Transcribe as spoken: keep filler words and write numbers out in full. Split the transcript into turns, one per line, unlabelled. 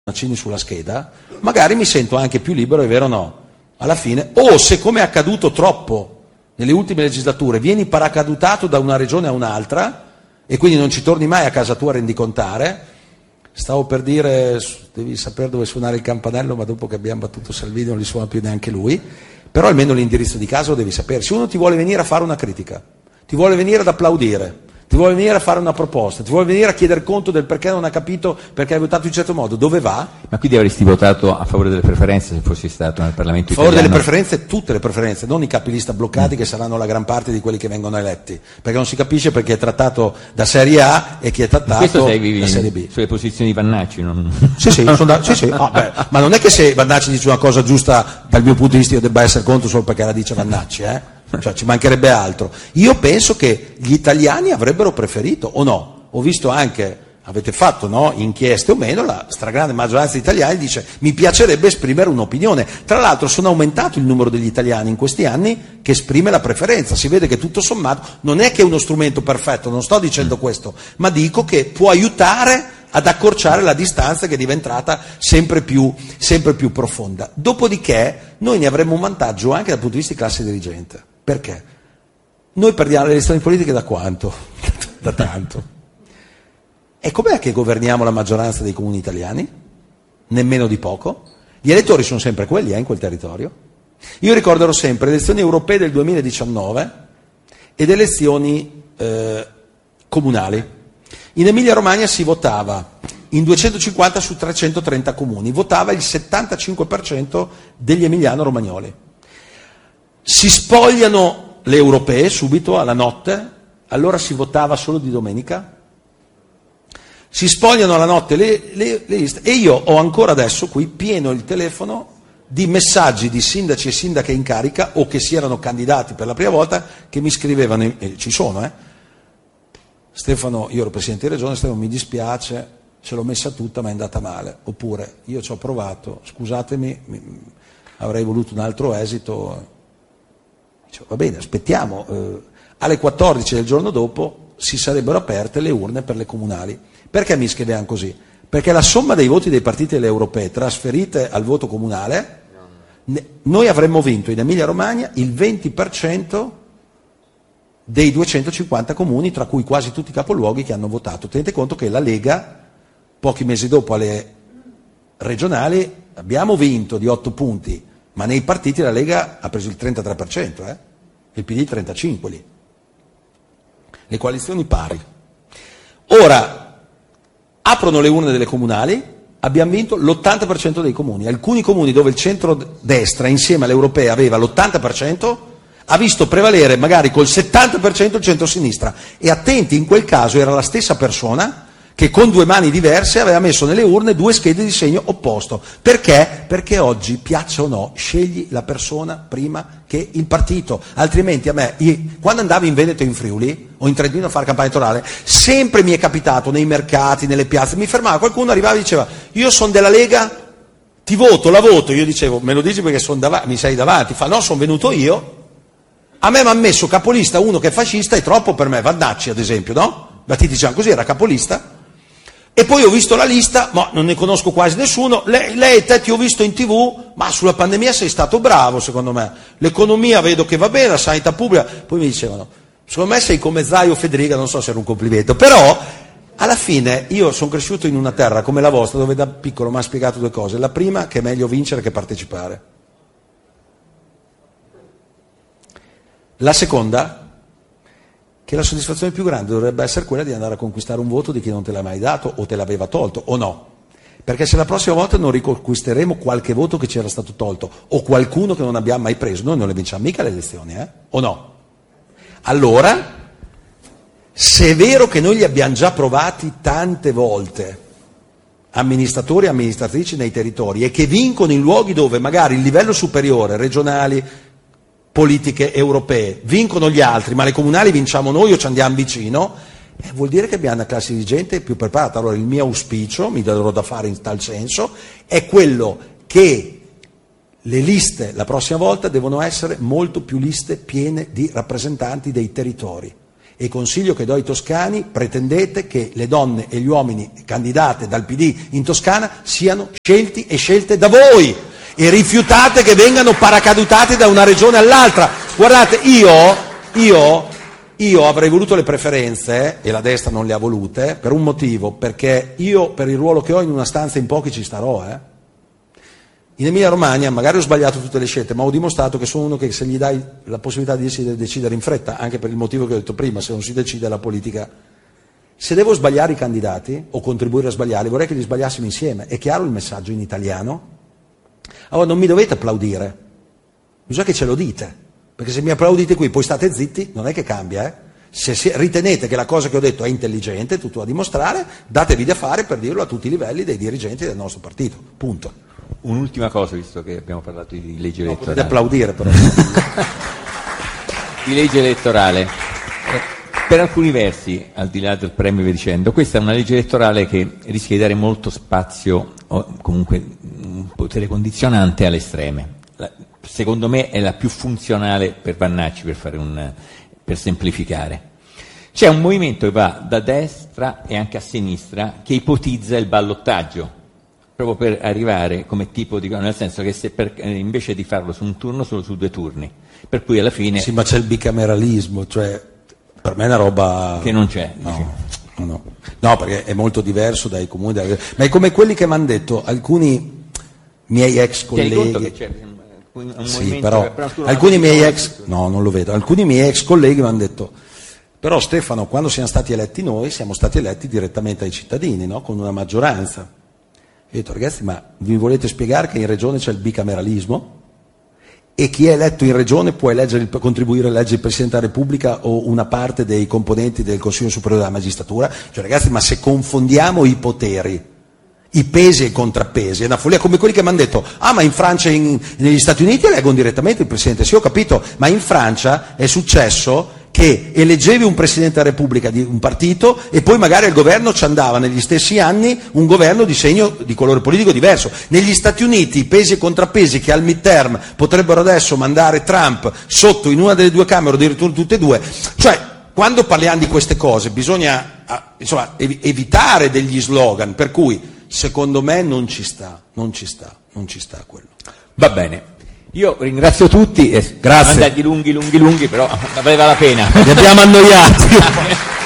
Mancini sulla scheda, magari mi sento anche più libero, è vero o no? Alla fine, o se come è accaduto troppo nelle ultime legislature, vieni paracadutato da una regione a un'altra e quindi non ci torni mai a casa tua a rendicontare. Stavo per dire, devi sapere dove suonare il campanello, ma dopo che abbiamo battuto Salvini non li suona più neanche lui, però almeno l'indirizzo di casa lo devi sapere. Se uno ti vuole venire a fare una critica, ti vuole venire ad applaudire, ti vuole venire a fare una proposta, ti vuole venire a chiedere conto del perché non ha capito perché hai votato in un certo modo, dove va?
Ma quindi avresti votato a favore delle preferenze se fossi stato nel Parlamento italiano?
A favore delle preferenze, tutte le preferenze, non i capilista bloccati mm. che saranno la gran parte di quelli che vengono eletti, perché non si capisce perché è trattato da Serie A e chi è trattato da Serie B.
Sulle posizioni di Vannacci? Non...
Sì, sì, sono da, sì, sì. Oh, beh, ma non è che se Vannacci dice una cosa giusta dal mio punto di vista io debba essere contro solo perché la dice Vannacci, eh? Cioè ci mancherebbe altro. Io penso che gli italiani avrebbero preferito, o no? Ho visto anche, avete fatto no, inchieste o meno, la stragrande maggioranza degli italiani dice mi piacerebbe esprimere un'opinione. Tra l'altro sono aumentato il numero degli italiani in questi anni che esprime la preferenza. Si vede che tutto sommato non è che è uno strumento perfetto, non sto dicendo questo, ma dico che può aiutare ad accorciare la distanza che è diventata sempre più, sempre più profonda. Dopodiché noi ne avremo un vantaggio anche dal punto di vista di classe dirigente. Perché? Noi perdiamo le elezioni politiche da quanto? Da tanto. E com'è che governiamo la maggioranza dei comuni italiani? Nemmeno di poco. Gli elettori sono sempre quelli eh, in quel territorio. Io ricorderò sempre le elezioni europee del duemiladiciannove ed elezioni eh, comunali. In Emilia-Romagna si votava in duecentocinquanta su trecentotrenta comuni, votava il settantacinque per cento degli emiliano-romagnoli. Si spogliano le europee subito alla notte, allora si votava solo di domenica, si spogliano alla notte le, le, le liste e io ho ancora adesso qui pieno il telefono di messaggi di sindaci e sindache in carica o che si erano candidati per la prima volta che mi scrivevano, e ci sono, eh, Stefano, io ero presidente di regione, Stefano mi dispiace, ce l'ho messa tutta ma è andata male, oppure io ci ho provato, scusatemi, mi, avrei voluto un altro esito. Dicevo, va bene, aspettiamo, eh, alle quattordici del giorno dopo si sarebbero aperte le urne per le comunali. Perché mi scrivevano così? Perché la somma dei voti dei partiti delle europee trasferite al voto comunale, ne, noi avremmo vinto in Emilia-Romagna il venti per cento dei duecentocinquanta comuni, tra cui quasi tutti i capoluoghi che hanno votato. Tenete conto che la Lega, pochi mesi dopo alle regionali, abbiamo vinto di otto punti, ma nei partiti la Lega ha preso il trentatré per cento, eh? Il P D il trentacinque per cento lì. Le coalizioni pari. Ora, aprono le urne delle comunali, abbiamo vinto l'ottanta per cento dei comuni. Alcuni comuni dove il centro-destra insieme all'europea aveva l'ottanta per cento, ha visto prevalere magari col settanta per cento il centro-sinistra. E attenti, in quel caso era la stessa persona che con due mani diverse aveva messo nelle urne due schede di segno opposto. Perché? Perché oggi, piaccia o no, scegli la persona prima che il partito. Altrimenti a me, io, quando andavo in Veneto e in Friuli, o in Trentino a fare campagna elettorale, sempre mi è capitato nei mercati, nelle piazze, mi fermava qualcuno, arrivava e diceva io sono della Lega, ti voto, la voto. Io dicevo, me lo dici perché son dav- mi sei davanti. Fa, no, sono venuto io. A me mi ha messo capolista uno che è fascista, è troppo per me, Vannacci ad esempio, no? Battiti diciamo così, era capolista. E poi ho visto la lista, ma non ne conosco quasi nessuno, lei, lei e te ti ho visto in tv, ma sulla pandemia sei stato bravo secondo me, l'economia vedo che va bene, la sanità pubblica, poi mi dicevano, secondo me sei come Zaio Federica, non so se era un complimento, però alla fine io sono cresciuto in una terra come la vostra dove da piccolo mi ha spiegato due cose, la prima che è meglio vincere che partecipare, la seconda che la soddisfazione più grande dovrebbe essere quella di andare a conquistare un voto di chi non te l'ha mai dato o te l'aveva tolto, o no? Perché se la prossima volta non riconquisteremo qualche voto che ci era stato tolto o qualcuno che non abbiamo mai preso, noi non le vinciamo mica le elezioni, eh? O no? Allora, se è vero che noi li abbiamo già provati tante volte, amministratori e amministratrici nei territori, e che vincono in luoghi dove magari il livello superiore, regionali, politiche europee, vincono gli altri, ma le comunali vinciamo noi o ci andiamo vicino, eh, vuol dire che abbiamo una classe dirigente più preparata. Allora il mio auspicio, mi darò da fare in tal senso, è quello che le liste la prossima volta devono essere molto più liste piene di rappresentanti dei territori E consiglio che do ai toscani: pretendete che le donne e gli uomini candidate dal P D in Toscana siano scelti e scelte da voi, e rifiutate che vengano paracadutati da una regione all'altra. Guardate, io, io, io avrei voluto le preferenze e la destra non le ha volute per un motivo, perché io per il ruolo che ho in una stanza in pochi ci starò, eh. In Emilia Romagna magari ho sbagliato tutte le scelte, ma ho dimostrato che sono uno che, se gli dai la possibilità di decidere, decidere in fretta, anche per il motivo che ho detto prima: se non si decide la politica, se devo sbagliare i candidati o contribuire a sbagliarli, vorrei che li sbagliassimo insieme. È chiaro il messaggio in italiano? Allora non mi dovete applaudire, bisogna che ce lo dite, perché se mi applaudite qui poi state zitti, non è che cambia, eh? Se ritenete che la cosa che ho detto è intelligente, tutto da dimostrare, datevi da fare per dirlo a tutti i livelli dei dirigenti del nostro partito, punto.
Un'ultima cosa, visto che abbiamo parlato di legge
no,
elettorale.
Potete applaudire però.
Di legge elettorale. Per alcuni versi, al di là del premio e via dicendo, questa è una legge elettorale che rischia di dare molto spazio, o comunque un potere condizionante, alle estreme. La, secondo me è la più funzionale per Vannacci, per, fare un, per semplificare. C'è un movimento che va da destra e anche a sinistra che ipotizza il ballottaggio, proprio per arrivare come tipo di, nel senso che se per, invece di farlo su un turno, solo su due turni, per cui alla fine...
Sì, ma c'è il bicameralismo, cioè per me è una roba...
Che non c'è.
No, no, no. No, perché è molto diverso dai comuni, dai... ma è come quelli che mi hanno detto alcuni miei ex colleghi...
Tieni conto che c'è un, un
sì, però, però alcuni miei ex... No, non lo vedo. Alcuni miei ex colleghi mi hanno detto: però Stefano, quando siamo stati eletti noi, siamo stati eletti direttamente ai cittadini, no? Con una maggioranza. Io ho detto: ragazzi, ma vi volete spiegare che in regione c'è il bicameralismo e chi è eletto in regione può eleggere, contribuire a eleggere il Presidente della Repubblica o una parte dei componenti del Consiglio Superiore della Magistratura? Cioè, ragazzi, ma se confondiamo i poteri, i pesi e i contrappesi, è una follia, come quelli che mi hanno detto: ah, ma in Francia e in, negli Stati Uniti eleggono direttamente il Presidente. Sì, ho capito, ma in Francia è successo che eleggevi un Presidente della Repubblica di un partito e poi magari al governo ci andava negli stessi anni un governo di segno di colore politico diverso. Negli Stati Uniti i pesi e contrappesi che al midterm potrebbero adesso mandare Trump sotto in una delle due camere o addirittura tutte e due, cioè quando parliamo di queste cose bisogna insomma ev- evitare degli slogan, per cui secondo me non ci sta, non ci sta, non ci sta quello.
Va bene. Io ringrazio tutti, e
grazie.
Andati lunghi, lunghi, lunghi, però valeva la pena.
Li abbiamo annoiati.